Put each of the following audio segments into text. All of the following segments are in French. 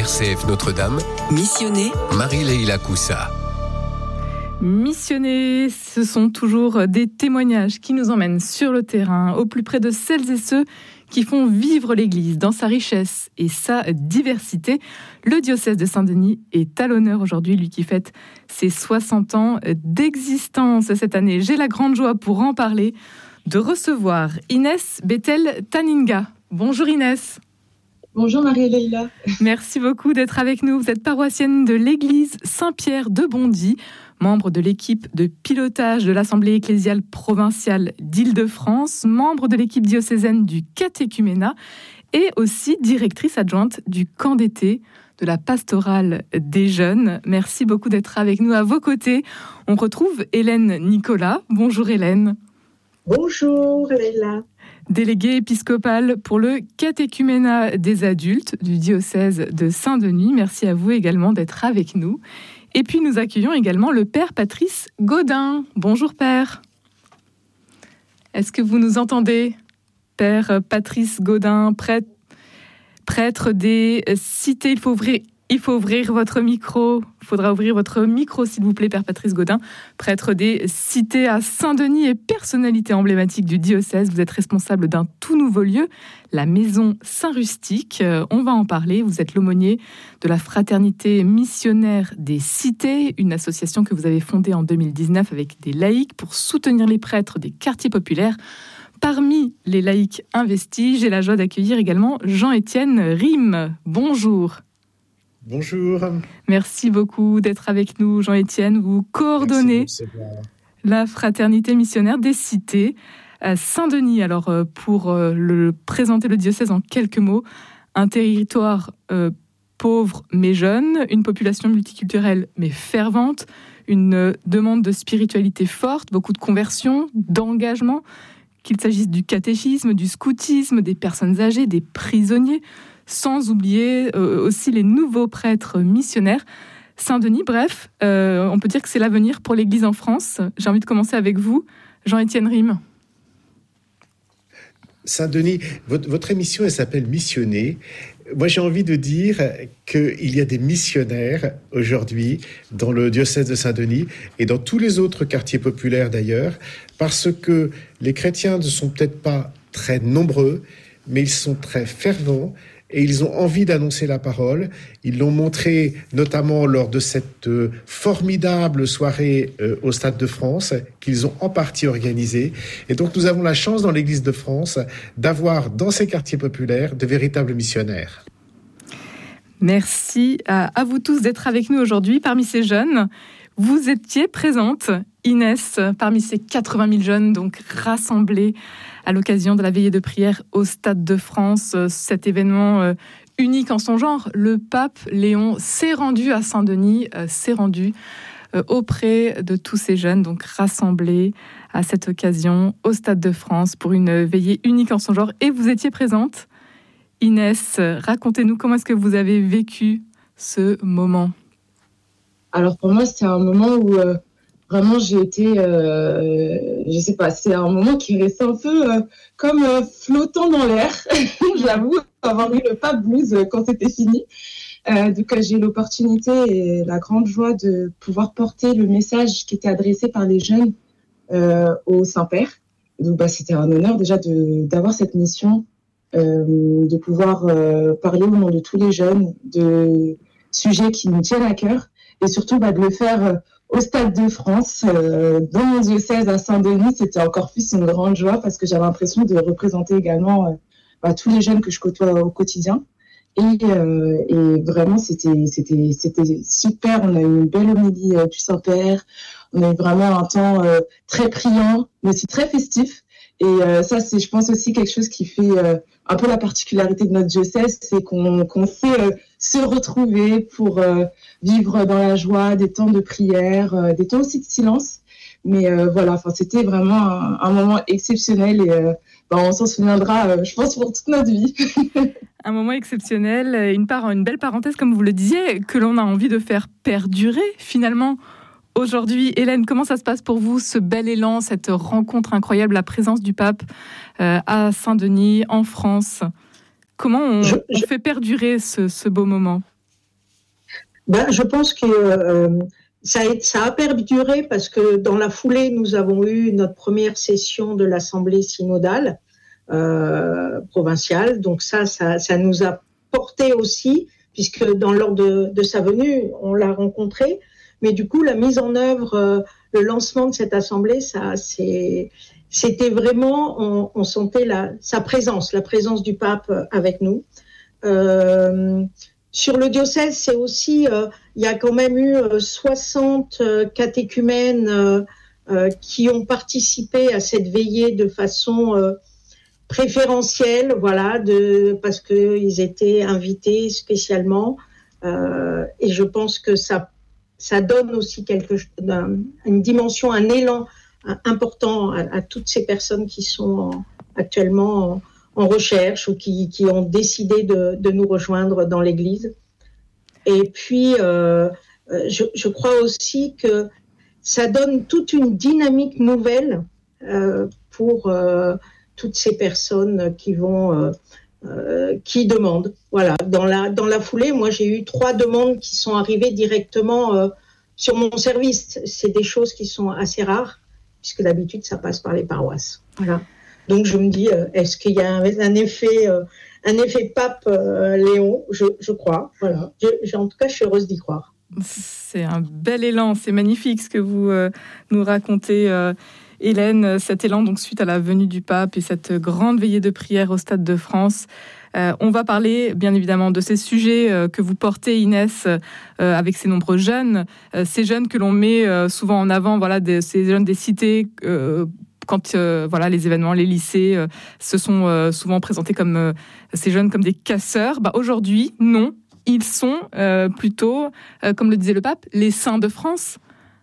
RCF Notre-Dame, Missionner, Marie-Leila Coussa. Missionner, ce sont toujours des témoignages qui nous emmènent sur le terrain, au plus près de celles et ceux qui font vivre l'Église dans sa richesse et sa diversité. Le diocèse de Saint-Denis est à l'honneur aujourd'hui, lui qui fête ses 60 ans d'existence cette année. J'ai la grande joie pour en parler de recevoir Inès Bethel-Taninga. Bonjour Inès. Bonjour Marie-Leila. Merci beaucoup d'être avec nous. Vous êtes paroissienne de l'église Saint-Pierre de Bondy, membre de l'équipe de pilotage de l'Assemblée ecclésiale provinciale d'Île-de-France, membre de l'équipe diocésaine du catéchuménat et aussi directrice adjointe du camp d'été de la pastorale des jeunes. Merci beaucoup d'être avec nous. À vos côtés, on retrouve Hélène Nicolas. Bonjour Hélène. Bonjour Leila. Déléguée épiscopale pour le catéchuménat des adultes du diocèse de Saint-Denis. Merci à vous également d'être avec nous. Et puis nous accueillons également le père Patrice Gaudin. Bonjour père. Est-ce que vous nous entendez? Père Patrice Gaudin, prêtre des cités. Il faut ouvrir votre micro. Il faudra ouvrir votre micro, s'il vous plaît, Père Patrice Gaudin. Prêtre des cités à Saint-Denis et personnalité emblématique du diocèse. Vous êtes responsable d'un tout nouveau lieu, la Maison Saint-Rustique. On va en parler. Vous êtes l'aumônier de la Fraternité missionnaire des cités, une association que vous avez fondée en 2019 avec des laïcs pour soutenir les prêtres des quartiers populaires. Parmi les laïcs investis, j'ai la joie d'accueillir également Jean-Étienne Rime. Bonjour. Bonjour. Merci beaucoup d'être avec nous, Jean-Étienne. Vous coordonnez la Fraternité missionnaire des cités à Saint-Denis. Alors, pour présenter le diocèse en quelques mots, un territoire pauvre mais jeune, une population multiculturelle mais fervente, une demande de spiritualité forte, beaucoup de conversions, d'engagement, qu'il s'agisse du catéchisme, du scoutisme, des personnes âgées, des prisonniers, sans oublier aussi les nouveaux prêtres missionnaires. Saint-Denis, bref, on peut dire que c'est l'avenir pour l'Église en France. J'ai envie de commencer avec vous, Jean-Étienne Rime. Saint-Denis, votre émission, elle s'appelle Missionner. Moi, j'ai envie de dire qu'il y a des missionnaires aujourd'hui dans le diocèse de Saint-Denis et dans tous les autres quartiers populaires d'ailleurs, parce que les chrétiens ne sont peut-être pas très nombreux, mais ils sont très fervents. Et ils ont envie d'annoncer la parole. Ils l'ont montré notamment lors de cette formidable soirée au Stade de France qu'ils ont en partie organisée. Et donc nous avons la chance dans l'Église de France d'avoir dans ces quartiers populaires de véritables missionnaires. Merci à vous tous d'être avec nous aujourd'hui. Parmi ces jeunes, vous étiez présente, Inès, parmi ces 80 000 jeunes donc rassemblés à l'occasion de la veillée de prière au Stade de France, cet événement unique en son genre. Le pape Léon s'est rendu à Saint-Denis, s'est rendu auprès de tous ces jeunes, donc rassemblés à cette occasion au Stade de France pour une veillée unique en son genre. Et vous étiez présente. Inès, racontez-nous comment est-ce que vous avez vécu ce moment? Alors pour moi, c'était un moment où vraiment j'ai été, je sais pas, c'est un moment qui restait un peu comme flottant dans l'air. J'avoue avoir eu le pape blues quand c'était fini. Donc j'ai eu l'opportunité et la grande joie de pouvoir porter le message qui était adressé par les jeunes au Saint-Père. Donc c'était un honneur déjà d'avoir cette mission, de pouvoir parler au nom de tous les jeunes de sujets qui nous tiennent à cœur et surtout de le faire au Stade de France, dans mon diocèse à Saint-Denis. C'était encore plus une grande joie parce que j'avais l'impression de représenter également tous les jeunes que je côtoie au quotidien. Et vraiment, c'était super. On a eu une belle homélie du Saint-Père. On a eu vraiment un temps très priant, mais aussi très festif. Et ça, c'est, je pense, aussi quelque chose qui fait un peu la particularité de notre diocèse, c'est qu'on sait se retrouver pour vivre dans la joie, des temps de prière, des temps aussi de silence. Mais voilà, c'était vraiment un moment exceptionnel et on s'en souviendra, je pense, pour toute notre vie. Un moment exceptionnel, une belle parenthèse, comme vous le disiez, que l'on a envie de faire perdurer finalement. Aujourd'hui, Hélène, comment ça se passe pour vous, ce bel élan, cette rencontre incroyable, la présence du pape à Saint-Denis, en France? Comment on fait perdurer ce beau moment? Je pense que ça a perduré parce que dans la foulée, nous avons eu notre première session de l'Assemblée synodale provinciale. Donc ça nous a porté aussi, puisque dans l'ordre de sa venue, on l'a rencontré. Mais du coup, la mise en œuvre, le lancement de cette assemblée, c'était vraiment, on sentait sa présence, la présence du pape avec nous. Sur le diocèse, c'est aussi, il y a quand même eu 60 catéchumènes qui ont participé à cette veillée de façon préférentielle, voilà, parce qu'ils étaient invités spécialement. Et je pense que ça donne aussi une dimension, un élan important à toutes ces personnes qui sont actuellement en recherche ou qui ont décidé de nous rejoindre dans l'Église. Et puis, je crois aussi que ça donne toute une dynamique nouvelle pour toutes ces personnes qui demandent. Voilà, dans la foulée, moi j'ai eu 3 demandes qui sont arrivées directement sur mon service. C'est des choses qui sont assez rares, puisque d'habitude ça passe par les paroisses. Voilà. Donc je me dis, est-ce qu'il y a un effet pape Léon ? Je crois. Voilà. En tout cas, je suis heureuse d'y croire. C'est un bel élan, c'est magnifique ce que vous nous racontez, Hélène. Cet élan, donc suite à la venue du pape et cette grande veillée de prière au Stade de France. On va parler bien évidemment de ces sujets que vous portez, Inès, avec ces nombreux jeunes, ces jeunes que l'on met souvent en avant, voilà, ces jeunes des cités. Quand les événements, les lycées se sont souvent présentés comme ces jeunes comme des casseurs, aujourd'hui, non, ils sont plutôt, comme le disait le pape, les saints de France.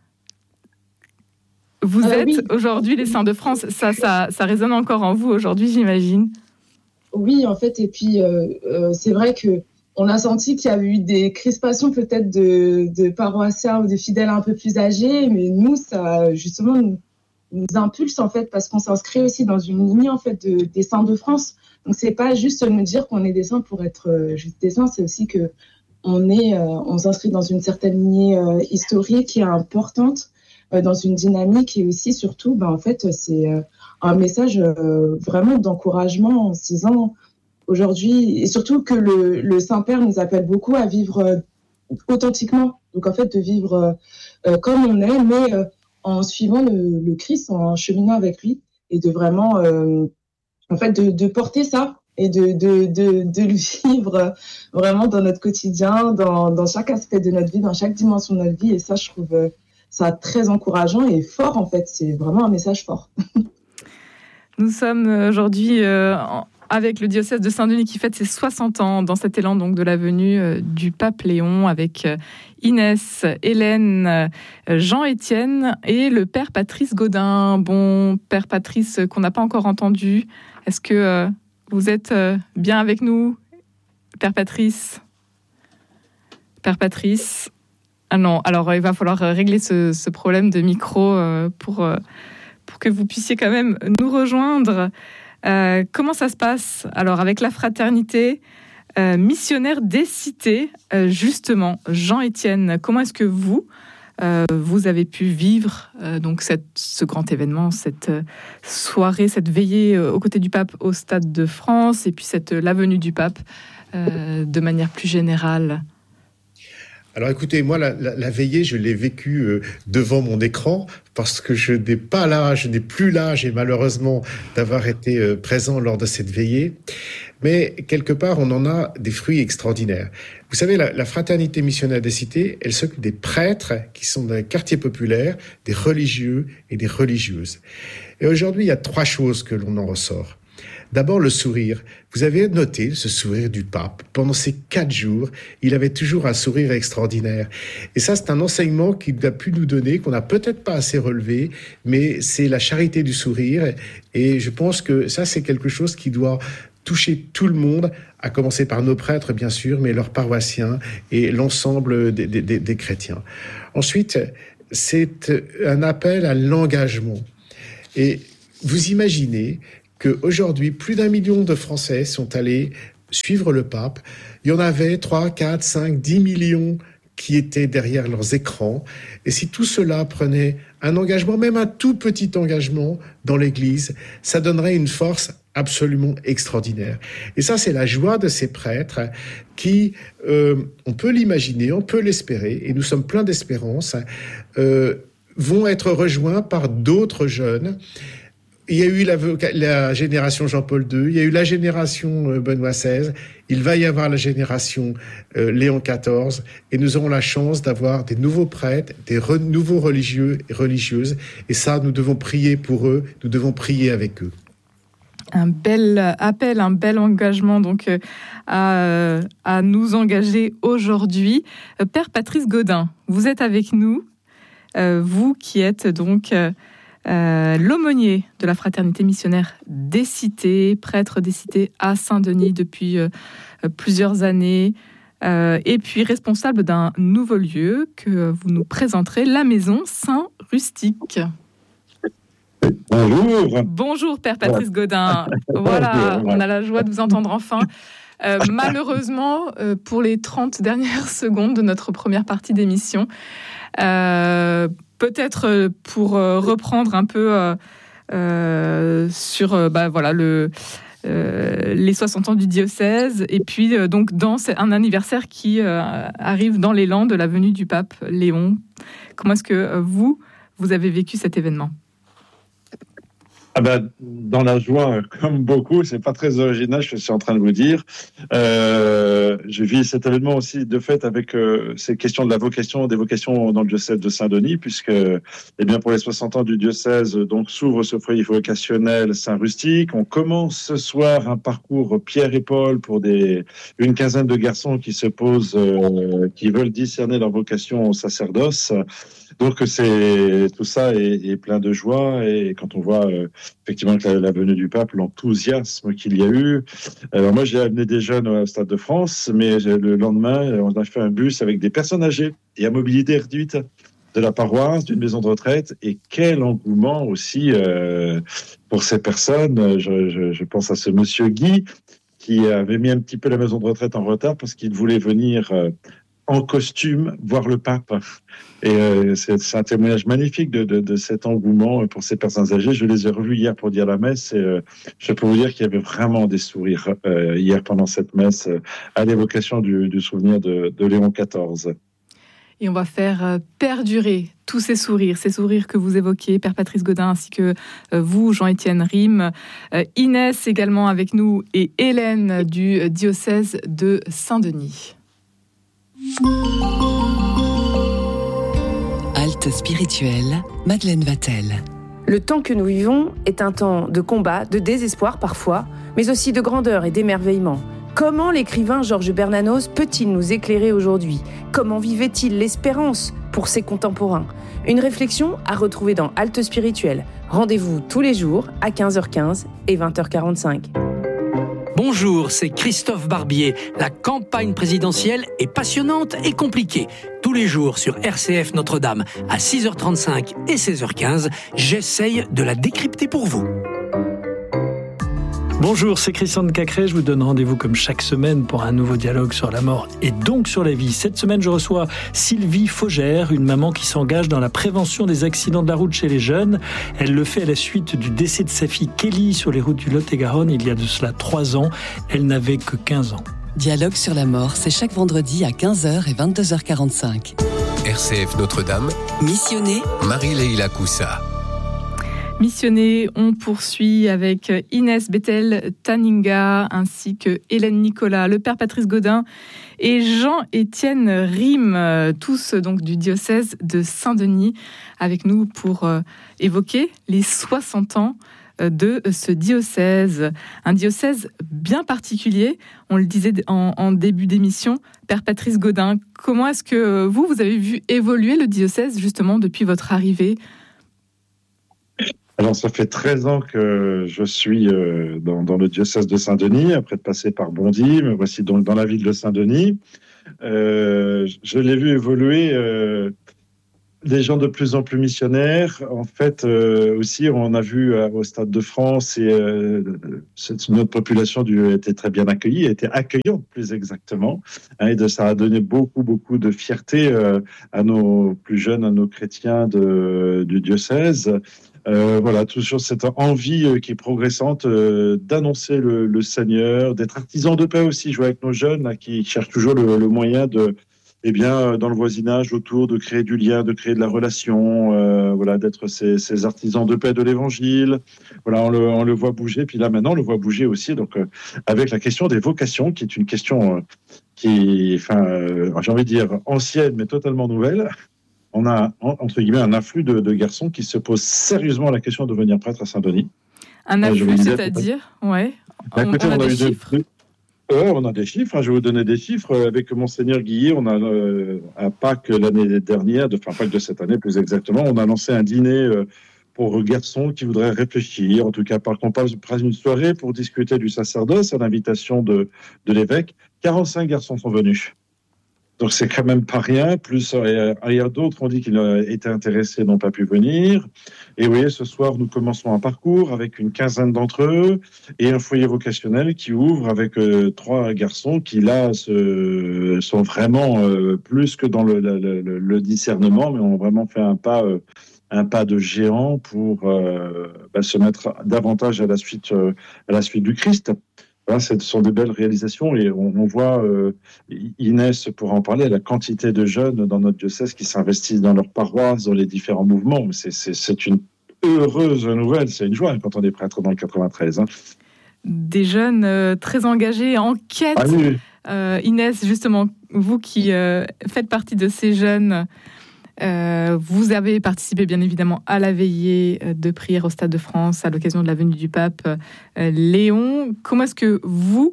Vous êtes aujourd'hui les saints de France. Ça résonne encore en vous aujourd'hui, j'imagine. Oui, en fait, et puis c'est vrai que on a senti qu'il y a eu des crispations peut-être de paroissiens ou de fidèles un peu plus âgés, mais nous, ça justement nous impulse en fait parce qu'on s'inscrit aussi dans une lignée en fait des saints de France. Donc c'est pas juste nous dire qu'on est des saints pour être juste des saints, c'est aussi que on s'inscrit dans une certaine lignée historique qui est importante, dans une dynamique et aussi surtout en fait c'est un message vraiment d'encouragement en se disant aujourd'hui, et surtout que le Saint-Père nous appelle beaucoup à vivre authentiquement, donc en fait de vivre comme on est, mais en suivant le Christ, en cheminant avec lui, et de vraiment, en fait, de porter ça et de le vivre vraiment dans notre quotidien, dans chaque aspect de notre vie, dans chaque dimension de notre vie. Et ça, je trouve ça très encourageant et fort, en fait. C'est vraiment un message fort. Nous sommes aujourd'hui avec le diocèse de Saint-Denis qui fête ses 60 ans dans cet élan donc de la venue du pape Léon, avec Inès, Hélène, Jean-Étienne et le père Patrice Gaudin. Bon, père Patrice qu'on n'a pas encore entendu. Est-ce que vous êtes bien avec nous, père Patrice ? Père Patrice ? Ah non, alors il va falloir régler ce problème de micro pour que vous puissiez quand même nous rejoindre. Comment ça se passe alors avec la fraternité missionnaire des cités, justement, Jean-Étienne, comment est-ce que vous avez pu vivre donc ce grand événement, cette soirée, cette veillée aux côtés du pape au Stade de France, et puis la venue du pape de manière plus générale? Alors écoutez, moi, la veillée, je l'ai vécue devant mon écran parce que je n'ai plus l'âge, et malheureusement, d'avoir été présent lors de cette veillée. Mais quelque part, on en a des fruits extraordinaires. Vous savez, la fraternité missionnaire des cités, elle s'occupe des prêtres qui sont dans les quartiers populaires, des religieux et des religieuses. Et aujourd'hui, il y a 3 choses que l'on en ressort. D'abord, le sourire. Vous avez noté ce sourire du pape. Pendant ces 4 jours, il avait toujours un sourire extraordinaire. Et ça, c'est un enseignement qu'il a pu nous donner, qu'on n'a peut-être pas assez relevé, mais c'est la charité du sourire. Et je pense que ça, c'est quelque chose qui doit toucher tout le monde, à commencer par nos prêtres, bien sûr, mais leurs paroissiens et l'ensemble des chrétiens. Ensuite, c'est un appel à l'engagement. Et vous imaginez qu'aujourd'hui, plus d'1 million de Français sont allés suivre le pape. Il y en avait 3, 4, 5, 10 millions qui étaient derrière leurs écrans. Et si tout cela prenait un engagement, même un tout petit engagement dans l'Église, ça donnerait une force absolument extraordinaire. Et ça, c'est la joie de ces prêtres qui, on peut l'imaginer, on peut l'espérer, et nous sommes pleins d'espérance, vont être rejoints par d'autres jeunes. Il y a eu la génération Jean-Paul II, il y a eu la génération Benoît XVI, il va y avoir la génération Léon XIV, et nous aurons la chance d'avoir des nouveaux prêtres, des nouveaux religieux et religieuses, et ça, nous devons prier pour eux, nous devons prier avec eux. Un bel appel, un bel engagement donc à nous engager aujourd'hui. Père Patrice Gaudin, vous êtes avec nous, vous qui êtes donc l'aumônier de la fraternité missionnaire des Cités, prêtre des Cités à Saint-Denis depuis plusieurs années, et puis responsable d'un nouveau lieu que vous nous présenterez, la Maison Saint-Rustique. Bonjour. Bonjour Père Patrice Gaudin. Voilà, on a la joie de vous entendre enfin. Malheureusement, pour les 30 dernières secondes de notre première partie d'émission, peut-être pour reprendre un peu sur les 60 ans du diocèse, et puis donc dans un anniversaire qui arrive dans l'élan de la venue du pape Léon. Comment est-ce que vous avez vécu cet événement ? Dans la joie, comme beaucoup, c'est pas très original, je suis en train de vous dire. Je vis cet événement aussi de fait avec ces questions de la vocation, des vocations dans le diocèse de Saint-Denis, puisque, pour les 60 ans du diocèse, donc s'ouvre ce foyer vocationnel Saint-Rustique. On commence ce soir un parcours Pierre et Paul pour une quinzaine de garçons qui se posent, qui veulent discerner leur vocation au sacerdoce. Donc tout ça est plein de joie, et quand on voit effectivement que la venue du pape, l'enthousiasme qu'il y a eu. Alors moi j'ai amené des jeunes au Stade de France, mais le lendemain on a fait un bus avec des personnes âgées et à mobilité réduite de la paroisse, d'une maison de retraite, et quel engouement aussi pour ces personnes. Je pense à ce monsieur Guy qui avait mis un petit peu la maison de retraite en retard parce qu'il voulait venir en costume voir le pape. Et c'est un témoignage magnifique de cet engouement pour ces personnes âgées. Je les ai revus hier pour dire la messe, et je peux vous dire qu'il y avait vraiment des sourires hier pendant cette messe à l'évocation du souvenir de Léon XIV. Et on va faire perdurer tous ces sourires que vous évoquez, Père Patrice Gaudin, ainsi que vous, Jean-Étienne Rime, Inès également avec nous, et Hélène du diocèse de Saint-Denis. Halte spirituelle, Madeleine Vatel. Le temps que nous vivons est un temps de combat, de désespoir parfois, mais aussi de grandeur et d'émerveillement. Comment l'écrivain Georges Bernanos peut-il nous éclairer aujourd'hui ? Comment vivait-il l'espérance pour ses contemporains ? Une réflexion à retrouver dans Halte spirituelle. Rendez-vous tous les jours à 15h15 et 20h45. Bonjour, c'est Christophe Barbier. La campagne présidentielle est passionnante et compliquée. Tous les jours sur RCF Notre-Dame à 6h35 et 16h15, j'essaye de la décrypter pour vous. Bonjour, c'est Christian de Cacré. Je vous donne rendez-vous comme chaque semaine pour un nouveau dialogue sur la mort et donc sur la vie. Cette semaine, je reçois Sylvie Faugère, une maman qui s'engage dans la prévention des accidents de la route chez les jeunes. Elle le fait à la suite du décès de sa fille Kelly sur les routes du Lot-et-Garonne il y a de cela 3 ans. Elle n'avait que 15 ans. Dialogue sur la mort, c'est chaque vendredi à 15h et 22h45. RCF Notre-Dame. Missionné Marie-Leila Coussa. Missionné, on poursuit avec Inès Bethel-Taninga ainsi que Hélène Nicolas, le Père Patrice Gaudin et Jean-Étienne Rime, tous donc du diocèse de Saint-Denis, avec nous pour évoquer les 60 ans de ce diocèse. Un diocèse bien particulier, on le disait en début d'émission. Père Patrice Gaudin, comment est-ce que vous avez vu évoluer le diocèse justement depuis votre arrivée ? Alors, ça fait 13 ans que je suis dans le diocèse de Saint-Denis, après de passer par Bondy. Me voici donc dans la ville de Saint-Denis. Je l'ai vu évoluer des gens de plus en plus missionnaires. En fait, aussi, on a vu au Stade de France, et notre population était très bien accueillie, était accueillante plus exactement. Et ça a donné beaucoup de fierté à nos plus jeunes, à nos chrétiens du diocèse. Voilà, toujours cette envie qui est progressante d'annoncer le Seigneur, d'être artisans de paix aussi, jouer avec nos jeunes là, qui cherchent toujours le moyen de, dans le voisinage autour, de créer du lien, de créer de la relation, voilà, d'être ces artisans de paix de l'Évangile. Voilà, on le voit bouger. Puis là, maintenant, on le voit bouger aussi. Donc, avec la question des vocations, qui est une question j'ai envie de dire ancienne, mais totalement nouvelle. On a, entre guillemets, un afflux de garçons qui se posent sérieusement la question de devenir prêtre à Saint-Denis. Un afflux, c'est-à-dire ouais. On a des chiffres. On a des chiffres, hein. Je vais vous donner des chiffres. Avec Monseigneur Guillet, on a, à Pâques l'année dernière, Pâques de cette année plus exactement, on a lancé un dîner pour garçons qui voudraient réfléchir, en tout cas, qu'on passe une soirée pour discuter du sacerdoce à l'invitation de l'évêque. 45 garçons sont venus. Donc, c'est quand même pas rien. Plus, il y a d'autres ont dit qu'ils étaient intéressés, n'ont pas pu venir. Et vous voyez, ce soir, nous commençons un parcours avec une quinzaine d'entre eux et un foyer vocationnel qui ouvre avec 3 garçons qui, là, sont vraiment plus que dans le discernement, mais ont vraiment fait un pas de géant pour se mettre davantage à la suite du Christ. Voilà, ce sont des belles réalisations et on voit, Inès pourra en parler, la quantité de jeunes dans notre diocèse qui s'investissent dans leur paroisse, dans les différents mouvements. C'est une heureuse nouvelle, c'est une joie quand on est prêtre dans le 93. Hein. Des jeunes très engagés, en quête. Ah oui. Inès, justement, vous qui faites partie de ces jeunes, vous avez participé bien évidemment à la veillée de prière au Stade de France à l'occasion de la venue du pape Léon. Comment est-ce que vous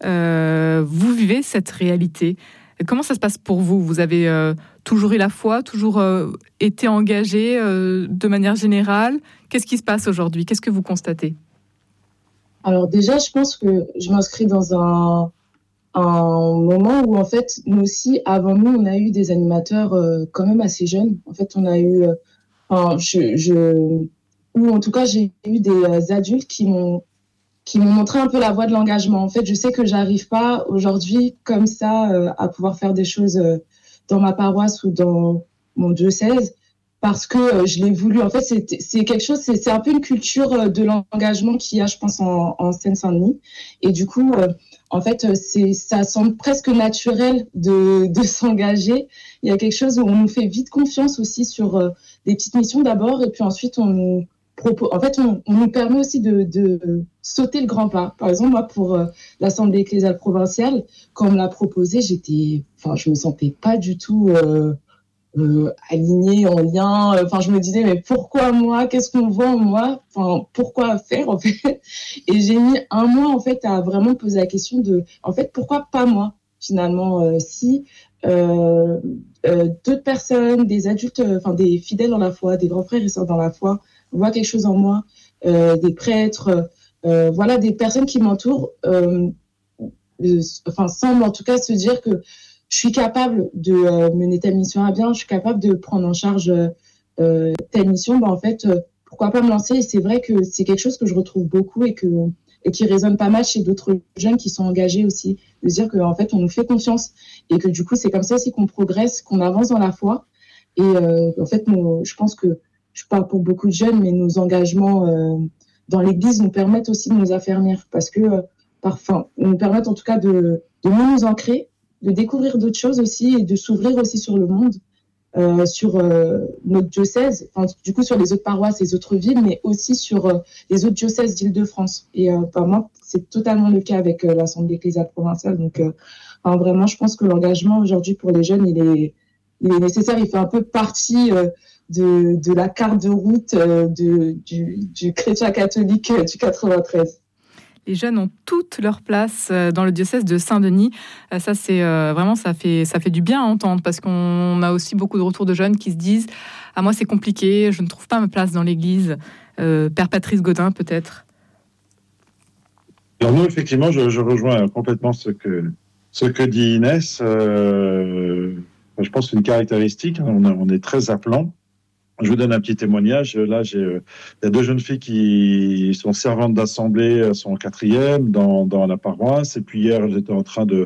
vivez cette réalité ? Comment ça se passe pour vous ? Vous avez toujours eu la foi, toujours été engagé de manière générale ? Qu'est-ce qui se passe aujourd'hui ? Qu'est-ce que vous constatez ? Alors déjà, je pense que je m'inscris dans un moment où, en fait, nous aussi, avant nous, on a eu des animateurs quand même assez jeunes. En fait, on a eu... ou en tout cas, j'ai eu des adultes qui m'ont montré un peu la voie de l'engagement. En fait, je sais que j'arrive pas aujourd'hui, comme ça, à pouvoir faire des choses dans ma paroisse ou dans mon diocèse, parce que je l'ai voulu. En fait, c'est quelque chose, c'est un peu une culture de l'engagement qu'il y a, je pense, en Seine-Saint-Denis. Et du coup... en fait, ça semble presque naturel de s'engager. Il y a quelque chose où on nous fait vite confiance aussi sur des petites missions d'abord, et puis ensuite on nous permet aussi de sauter le grand pas. Par exemple, moi, pour l'Assemblée ecclésiale provinciale, quand on me l'a proposé, je me sentais pas du tout alignée, en lien. Je me disais, mais pourquoi moi ? Qu'est-ce qu'on voit en moi ? Pourquoi faire, en fait ? Et j'ai mis un mois, en fait, à vraiment poser la question de, en fait, pourquoi pas moi ? Finalement, si d'autres personnes, des adultes, des fidèles dans la foi, des grands frères et sœurs dans la foi, voient quelque chose en moi, des prêtres, voilà, des personnes qui m'entourent, semblent en tout cas se dire que je suis capable de mener telle mission à bien, je suis capable de prendre en charge telle mission, en fait, pourquoi pas me lancer ? Et c'est vrai que c'est quelque chose que je retrouve beaucoup et qui résonne pas mal chez d'autres jeunes qui sont engagés aussi, de se dire qu'en fait, on nous fait confiance et que du coup, c'est comme ça aussi qu'on progresse, qu'on avance dans la foi. Et en fait, je pense que, je parle pour beaucoup de jeunes, mais nos engagements dans l'Église nous permettent aussi de nous affermir parce que, nous permettent en tout cas de mieux nous ancrer, de découvrir d'autres choses aussi et de s'ouvrir aussi sur le monde, sur notre diocèse, du coup sur les autres paroisses, les autres villes, mais aussi sur les autres diocèses d'Île-de-France. Et moi, c'est totalement le cas avec l'Assemblée ecclésiale provinciale. Donc, vraiment, je pense que l'engagement aujourd'hui pour les jeunes, il est nécessaire. Il fait un peu partie de la carte de route du chrétien catholique du 93. Les jeunes ont toute leur place dans le diocèse de Saint-Denis. Ça, c'est vraiment, ça fait du bien à entendre parce qu'on a aussi beaucoup de retours de jeunes qui se disent « Ah, moi, c'est compliqué, je ne trouve pas ma place dans l'Église. » Père Patrice Gaudin, peut-être. Alors nous, effectivement, je rejoins complètement ce que dit Inès. Je pense qu'une caractéristique, on est très appelant. Je vous donne un petit témoignage. Là, il y a 2 jeunes filles qui sont servantes d'assemblée, elles sont en 4e dans la paroisse. Et puis hier, elles étaient en train de